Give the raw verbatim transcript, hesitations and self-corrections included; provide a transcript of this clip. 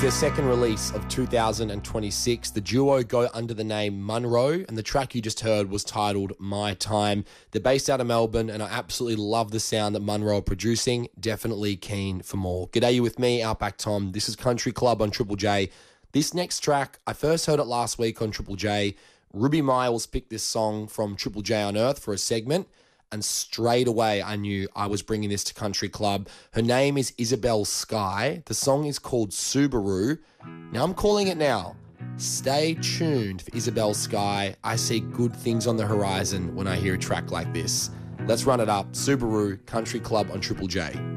their second release of two thousand twenty-six. The duo go under the name Munro, and the track you just heard was titled My Time. They're based out of Melbourne, and I absolutely love the sound that Munro are producing. Definitely keen for more. G'day, you with me, Outback Tom. This is Country Club on Triple J. This next track, I first heard it last week on Triple J. Ruby Miles picked this song from Triple J on Earth for a segment, and straight away I knew I was bringing this to Country Club. Her name is Isabel Skye. The song is called Subaru. Now I'm calling it now. Stay tuned for Isabel Skye. I see good things on the horizon when I hear a track like this. Let's run it up. Subaru, Country Club on Triple J.